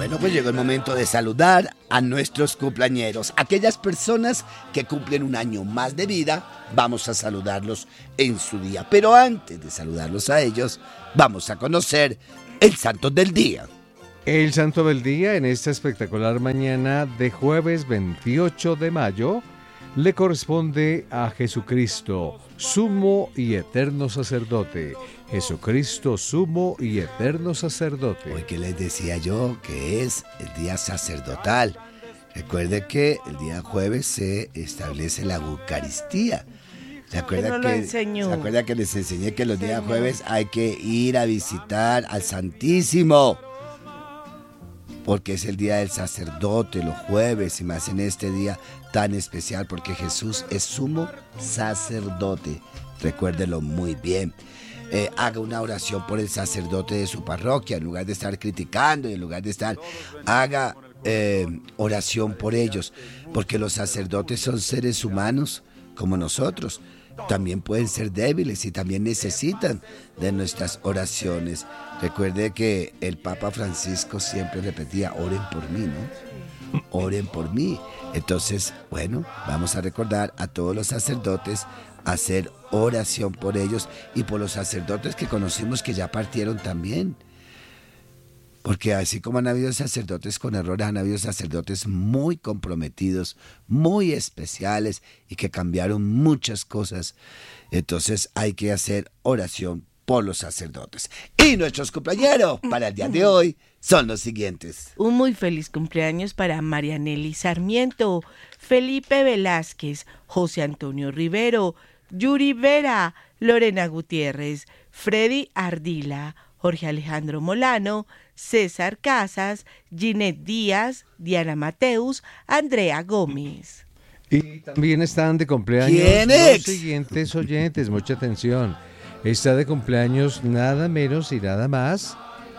Bueno, pues llegó el momento de saludar a nuestros cumpleañeros. Aquellas personas que cumplen un año más de vida, vamos a saludarlos en su día. Pero antes de saludarlos a ellos, vamos a conocer el santo del día. El santo del día en esta espectacular mañana de jueves 28 de mayo le corresponde a Jesucristo, sumo y eterno sacerdote. Jesucristo, sumo y eterno sacerdote. Hoy que les decía yo que es el día sacerdotal. Recuerde que el día jueves se establece la Eucaristía. ¿Se acuerda que les enseñé que los días jueves hay que ir a visitar al Santísimo? Porque es el día del sacerdote, los jueves, y más en este día tan especial, porque Jesús es sumo sacerdote. Recuérdelo muy bien. Haga una oración por el sacerdote de su parroquia, en lugar de estar criticando, y en lugar de estar, haga oración por ellos, porque los sacerdotes son seres humanos como nosotros. También pueden ser débiles y también necesitan de nuestras oraciones. Recuerde que el Papa Francisco siempre repetía, oren por mí, ¿no? Oren por mí. Entonces, bueno, vamos a recordar a todos los sacerdotes, hacer oración por ellos y por los sacerdotes que conocimos que ya partieron también. Porque así como han habido sacerdotes con errores, han habido sacerdotes muy comprometidos, muy especiales y que cambiaron muchas cosas. Entonces hay que hacer oración por los sacerdotes. Y nuestros cumpleaños para el día de hoy son los siguientes. Un muy feliz cumpleaños para Marianely Sarmiento, Felipe Velázquez, José Antonio Rivero, Yuri Vera, Lorena Gutiérrez, Freddy Ardila, Jorge Alejandro Molano, César Casas, Ginette Díaz, Diana Mateus, Andrea Gómez. Y también están de cumpleaños los siguientes oyentes, mucha atención. Está de cumpleaños nada menos y nada más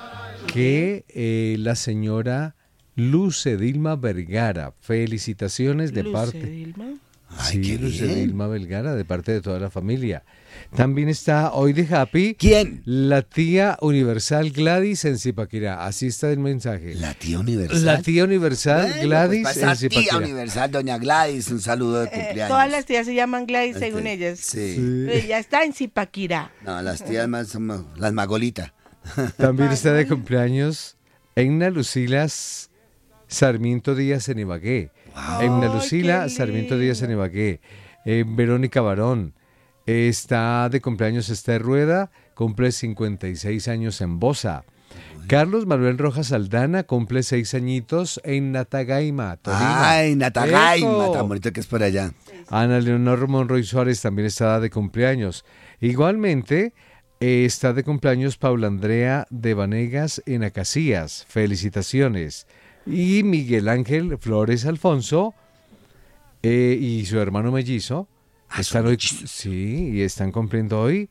que la señora Lucedilma Vergara. Felicitaciones de parte. ¿Lucedilma? Ay, sí, qué Lucedilma Vergara, de parte de toda la familia. También está hoy de Happy. ¿Quién? La tía universal Gladys en Zipaquirá. Así está el mensaje. La tía universal. La tía universal Gladys pues en para Zipaquirá. tía universal, doña Gladys, un saludo de cumpleaños. Todas las tías se llaman Gladys según ellas. Sí. Ella está en Zipaquirá. No, las tías más son las Magolitas. También está de cumpleaños Egna Lucilas Sarmiento Díaz en Ibagué. Wow. Egna Lucila Sarmiento Díaz en Ibagué. Verónica Barón. Está de cumpleaños Esther Rueda, cumple 56 años en Bosa. Carlos Manuel Rojas Aldana cumple 6 añitos en Natagaima, Tolima. Ay, Natagaima, ¡Eco! tan bonito que es por allá. Ana Leonor Monroy Suárez también está de cumpleaños. Igualmente, está de cumpleaños Paula Andrea de Vanegas en Acacías. Felicitaciones. Y Miguel Ángel Flores Alfonso y su hermano mellizo. Están hoy, sí, y están cumpliendo hoy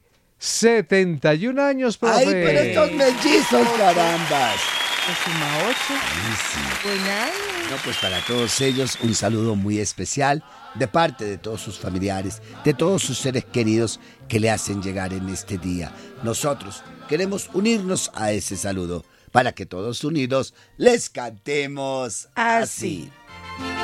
71 años, profe. Ay, pero estos mellizos, carambas. Se suma 8. Sí. Buen año. No, pues para todos ellos un saludo muy especial de parte de todos sus familiares, de todos sus seres queridos que le hacen llegar en este día. Nosotros queremos unirnos a ese saludo para que todos unidos les cantemos así.